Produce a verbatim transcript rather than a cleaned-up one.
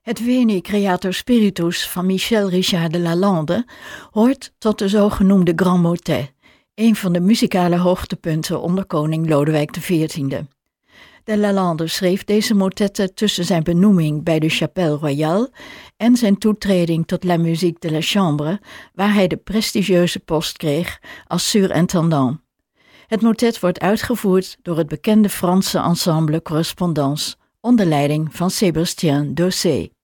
Het Veni Creator Spiritus van Michel Richard de Lalande hoort tot de zogenoemde Grand Motet, een van de muzikale hoogtepunten onder koning Lodewijk de veertiende. De Lalande schreef deze motette tussen zijn benoeming bij de Chapelle Royale en zijn toetreding tot La Musique de la Chambre, waar hij de prestigieuze post kreeg als surintendant. Het motet wordt uitgevoerd door het bekende Franse ensemble Correspondance onder leiding van Sébastien Dossé.